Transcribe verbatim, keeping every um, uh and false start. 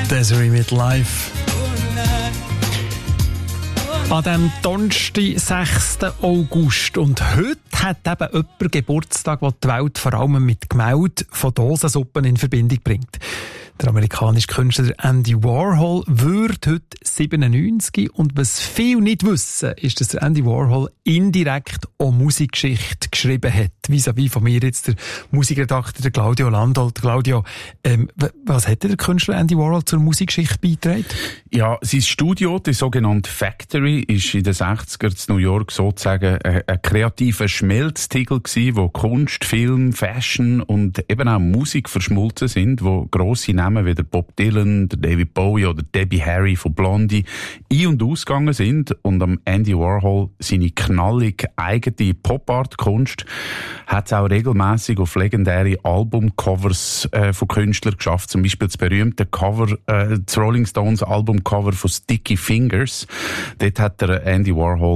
Desiree mit Live. An diesem Donnerstag, sechsten August. Und heute hat eben jemand Geburtstag, der die Welt vor allem mit Gemälden von Dosensuppen in Verbindung bringt. Der amerikanische Künstler Andy Warhol wird heute siebenundneunzig. Und was viele nicht wissen, ist, dass der Andy Warhol indirekt auch Musikgeschichte geschrieben hat. Vis-à-vis von mir jetzt der Musikredakteur der Claudio Landolt. Claudio, ähm, was hat der Künstler Andy Warhol zur Musikgeschichte beigetragen? Ja, sein Studio, die sogenannte Factory, ist in den sechziger in New York sozusagen ein, ein kreativer Schmelztiegel gewesen, wo Kunst, Film, Fashion und eben auch Musik verschmolzen sind, wo grosse Namen wie der Bob Dylan, der David Bowie oder Debbie Harry von Blondie ein- und ausgegangen sind. Und am Andy Warhol seine knallig eigene Pop-Art-Kunst hat es auch regelmäßig auf legendäre Albumcovers äh, von Künstlern geschafft. Zum Beispiel das berühmte Cover, äh, das Rolling Stones Albumcover von Sticky Fingers. Dort hat der Andy Warhol